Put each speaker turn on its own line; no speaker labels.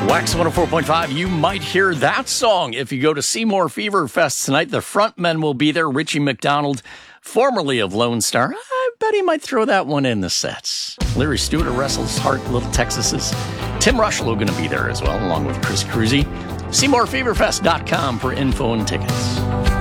Wax 104.5, you might hear that song if you go to Seymour Fever Fest tonight. The frontmen will be there. Richie McDonald, formerly of Lone Star. I bet he might throw that one in the sets. Larry Stewart of Russell's Heart, Little Texases. Tim Rushlow going to be there as well, along with Chris Cruzy. SeymourFeverFest.com for info and tickets.